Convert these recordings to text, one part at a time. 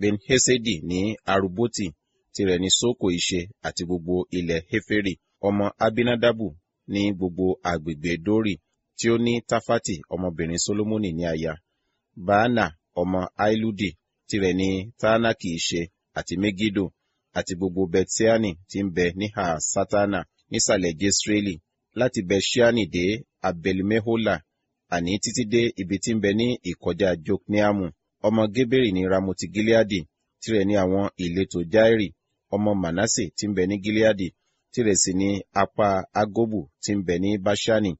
Ben-Hesedi ní Aruboti, tirẹ̀ ní Soko ìṣe àti gbogbo ilẹ̀ Heferi, ọmọ Abinadabu ní gbogbo agbègbè Dori, tí ó ní Tafati ọmọbìnrin Solomoni ní aya. Baana ọmọ Ailudi, tirẹ̀ ní Taanaki ìṣe àti Megido, àti gbogbo Betiani tí ń bẹ níhà Satana nísàlẹ̀ Jesreeli, láti Beshiani dé Abelimehola, àní títí dé ibi tí ń bẹ ní ìkọjá Jokneamu. Ọmọ Geberi ní Ramoti Gileadi, tirẹ̀ ní àwọn ìletò Jairi, ọmọ Manase tí ń bẹ ní Gileadi, tirẹ̀ sì ní apá Agobu tí ń bẹ ní Bashani,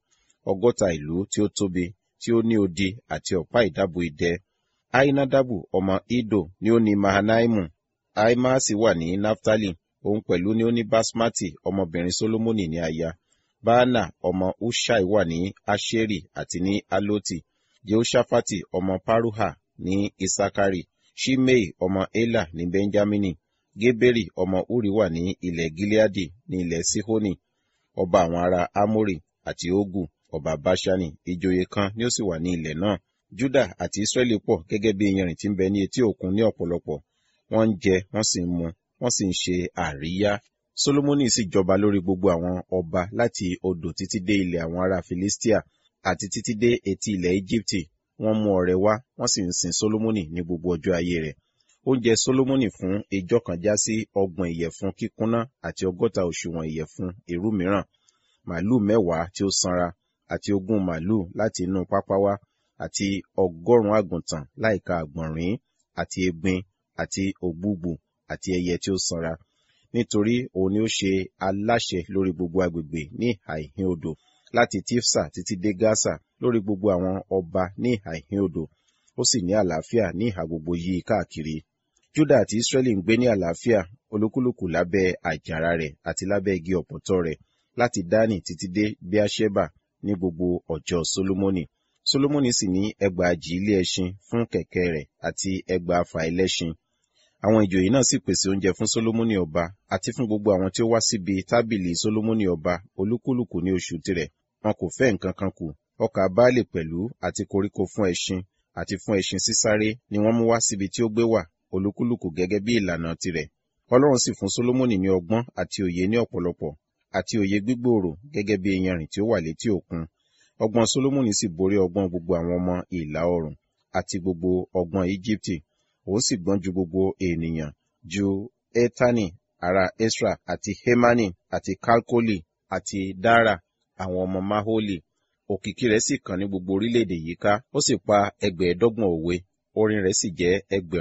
60 ìlú tí ó tóbi, tí ó ní odi àti ọ̀pá ìdábò idẹ. Ainadabu ọmọ Ido ni ó ní Mahanaimu. Ahimaasi wà ní Naftali, òun pẹ̀lú ni ó ní Basmati ọmọbìnrin Solomoni ní aya. Baana ọmọ Hushai wà ní Asheri àti ní Aloti. Jehoshafati ọmọ Paruha ní Isakari. Shimei ọmọ Ela ní Benjamini. Geberi ọmọ Uri wà ní ilẹ̀ Gileadi ní ilẹ̀ Sihoni, ọba àwọn ará Amori, àti Ogu ọba Bashani, ìjòyè kan ni ó sì wà ní ilẹ̀ náà. Juda àti Israẹli pọ̀ gẹ́gẹ́ bí iyanrìn tí ń bẹ ní etí òkun ní ọ̀pọ̀lọpọ̀. Wọ́n ń jẹ, wọ́n sì ń mu, wọ́n sì ń ṣe àríyá. Solomoni sì jọba lórí gbogbo àwọn ọba láti odò títí dé ilẹ̀ àwọn ará Filistia àti títí dé etí ilẹ̀ Ejipti. Wọ́n mú ọrẹ wá, wọ́n sì ń sin Solomoni ní gbogbo ọjọ́ ayé rẹ̀. Oúnjẹ Solomoni fún ijọ́ kan já sí 30 ìyẹ̀fun kíkúnná àti 60 òṣùwọ̀n ìyẹ̀fun irú mìíràn, màlúù 10 tí ó sanra, àti 20 màlúù láti inú pápá wá, àti 100 àgùntàn láìka àgbọ̀nrín, àti egbin, àti ògbúgbù, àti ẹyẹ tí ó sanra. Nítorí òun ni ó ṣe aláṣẹ lórí gbogbo agbègbè ní ìhà ìhín odò, láti Tifsa títí dé Gasa, lórí gbogbo àwọn ọba ní ìhà ìhín odò. Ó sì ní àlàáfíà ní ìhà gbogbo yí káàkiri. Juda àti Israẹli ń gbé ní àlàáfíà, olúkúlùkù lábẹ́ àjàrà rẹ̀ àti lábẹ́ igi ọ̀pọ̀tọ́ rẹ̀, láti Dani títí dé Beersheba ní gbogbo ọjọ́ Solomoni. Solomoni sì ní 40 ilé ẹṣin fún kẹ̀kẹ́ rẹ̀ àti 100 ẹlẹ́ṣin. Àwọn ìjòyè náà sì pèsè oúnjẹ fún Solomoni ọba àti fún gbogbo àwọn tí ó wá síbi tábìlì Solomoni ọba, olúkúlùkù ní oṣù tirẹ̀. Wọn kò fẹ́ nǹkan kan kù. Ọkà baálé pẹ̀lú àti koríko fún ẹṣin àti fún ẹṣin sísáré ni wọ́n mú wá síbi tí ó gbé wà, olúkúlùkù gẹ́gẹ́ bí ìlànà tirẹ̀. Ọlọ́run sì fún Solomoni ní ọgbọ́n àti òye ní ọ̀pọ̀lọpọ̀, àti òye gbígbòòrò gẹ́gẹ́ bí iyanrìn tí ó wà létí òkun. Ọgbọ́n Solomoni sì borí ọgbọ́n gbogbo àwọn ọmọ ìlà oòrùn àti gbogbo ọgbọ́n Ejibiti. Òun sì gbọ́n ju gbogbo ènìyàn, ju Etani ará Esra àti Hemani àti Kalkoli àti Dara, àwọn ọmọ Maholi. Òkìkí rẹ̀ sì kàn ní gbogbo orílẹ̀-èdè yìí ká. Ó sì pa 25 òwe, orin rẹ̀ sì jẹ́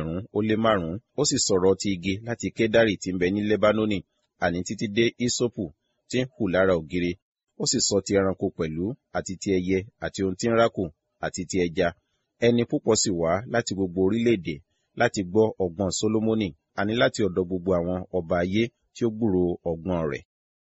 1,005. Ó sì sọ̀rọ̀ ti igi láti Kedari tí ń bẹ ní Lebanoni, àní títí dé Isopu tí ń hù lára ògiri. Ó sì sọ ti ẹranko pẹ̀lú, àti ti ẹyẹ, àti ohun tí ń rákò, àti ti ẹja. Ẹni púpọ̀ sì wá láti gbogbo orílẹ̀-èdè láti gbọ́ ọgbọ́n Solomoni, àní láti ọ̀dọ̀ gbogbo àwọn ọba ayé tí ó gbúròó ọgbọ́n rẹ̀.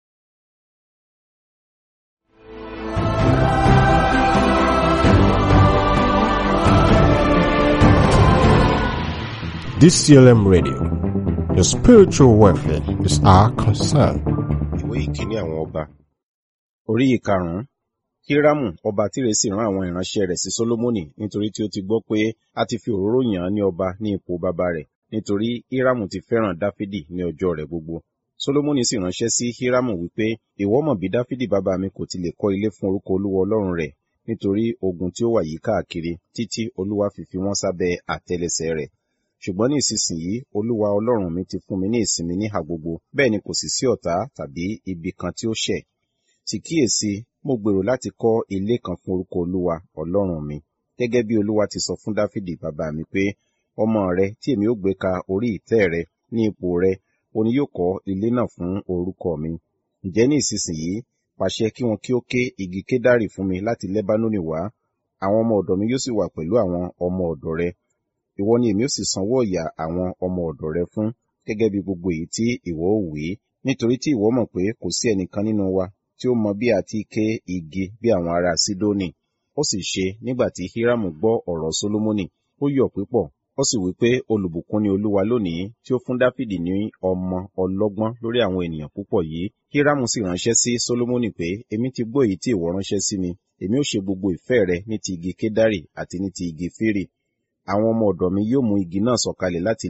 DCLM Radio, your spiritual welfare is our concern. Ìwé ìkíní àwọn ọba, orí 5. Hiramu ọba Tire sì rán àwọn ìránṣẹ́ rẹ̀ sí Solomoni, nítorí tí ó ti gbọ́ pé a ti fi òróró yàn án ní ọba ní ipò bàbá rẹ̀, nítorí Hiramu ti fẹ́ràn Dáfídì ní ọjọ́ rẹ̀ gbogbo. Solomoni sì ránṣẹ́ sí Hiramu wípé, ìwọ mọ̀ bí Dáfídì bàbá mi kò ti lè kọ́ ilé fún orúkọ Olúwa Ọlọ́run rẹ̀, nítorí ogun tí ó wà yí káàkiri, títí Olúwa fi fi wọ́n sábẹ́ àtẹ́lẹsẹ̀ rẹ̀. Ṣùgbọ́n ní ìsinsìnyí Olúwa Ọlọ́run mi ti fún mi ní ìsinmi níhà gbogbo, bẹ́ẹ̀ ni kò sì sí ọ̀tá tàbí ibi kan tí ó ṣẹ̀. Sì kíyèsí, mo gbèrò láti kọ́ ilé kan fún orúkọ Olúwa Ọlọ́run mi, gẹ́gẹ́ bí Olúwa ti sọ fún Dáfídì bàbá mi pé, ọmọ rẹ tí èmi ó gbé ka orí ìtẹ́ rẹ ní ipò rẹ, òun ni yóò kọ́ ilé náà fún orúkọ mi. Ǹjẹ́ ní ìsinsìnyí pàṣẹ kí wọn kí ó ké igi Kedari fún mi láti Lebanoni wá. Àwọn ọmọ ọ̀dọ̀ mi yóò sì wà pẹ̀lú àwọn ọmọ ọ̀dọ̀ rẹ. Ìwọ ni èmi ó sì sanwó ọ̀yà àwọn ọmọ ọ̀dọ̀ rẹ fún, gẹ́gẹ́ bí gbogbo èyí tí ìwọ ó wí, nítorí tí ìwọ mọ̀ pé kò sí ẹnìkan nínú wa tí ó mọ bí a ti ké igi bí àwọn ará Sidoni. Ó sì ṣe, nígbà tí Hiramu gbọ́ ọ̀rọ̀ Solomoni, ó yọ̀ púpọ̀. Ó sì wí pé, olùbùkún ni Olúwa lónìí, tí ó fún Dáfídì ní ọmọ ọlọ́gbọ́n lórí àwọn ènìyàn púpọ̀ yìí. Hiramu sì ránṣẹ́ sí Solomoni pé, èmi ti gbọ́ èyí tí ìwọ ránṣẹ́ sí mi. Èmi ó ṣe gbogbo ìfẹ́ rẹ ní ti igi Kedari àti ní ti igi Firi. Àwọn ọmọ ọ̀dọ̀ mi yóò mú igi náà sọ̀kalẹ̀ láti